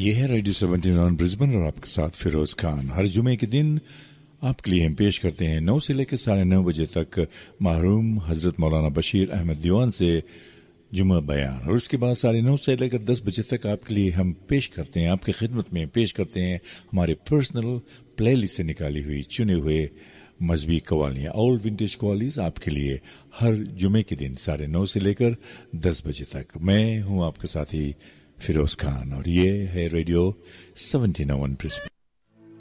ये है radio 79 Brisbane और आपके साथ फिरोज खान। हर जुमे के दिन आपके लिए हम पेश करते हैं 9 से लेकर 9:30 बजे तक मरहूम हजरत मौलाना बशीर अहमद दीवान से जुमा बयान, और उसके बाद 9:30 से लेकर 10 बजे तक आपके लिए हम पेश करते हैं, आपकी खिदमत में पेश करते हैं हमारे पर्सनल प्लेलिस्ट से निकाली हुई चुने हुए मजहबी कवालियां, ऑल विंटेज कवालीज आपके लिए हर जुमे के दिन 9:30 से लेकर 10 बजे तक। मैं हूं आपके साथी फिरोज खान और ये है रेडियो 79 ब्रिस्बेन।